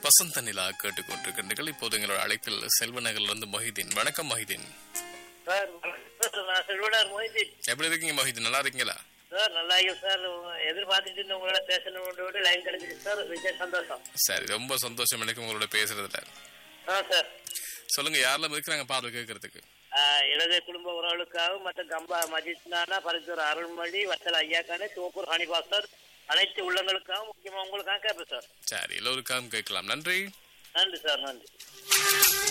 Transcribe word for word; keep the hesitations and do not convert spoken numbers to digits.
வசந்த நிலா கேட்டுக்கொண்டிருக்கின்றீர்கள். இப்போது எங்களோட அழைப்பில் செல்வநகர்ல இருந்து மொஹிதீன். வணக்கம் மொஹிதீன். சார் நான் செல்வனார் மொஹிதீன். எப்படி இருக்கீங்க மொஹிதீன்? நல்லா இருக்கீங்களா? சார் நல்லா இருக்கேன் சார். எதிர்பார்த்துட்டு இருந்த உங்களோட பேசணும் லைன் கிடைச்சிருக்கு சார். விஜய் சந்தோஷம். சரி, ரொம்ப சந்தோஷம் எனக்கு உங்களோட பேசுறதுல. ஆ சார் சொல்லுங்க, யாரெல்லாம் இருக்கிறாங்க பாடல் கேட்கறதுக்கு? இடது குடும்ப உறவுகளுக்காகவும் மற்ற கம்பா மஜித் நானா, பரிசூர் அருள்மொழி, வத்தல் ஐயாக்கானே, தோப்பூர் ஹனிபாஸ் சார், அனைத்து உள்ளங்களுக்காகவும் முக்கியமா உங்களுக்காக கேட்பேன் சார். சரி, எல்லோருக்காகவும் கேட்கலாம். நன்றி. நன்றி சார், நன்றி.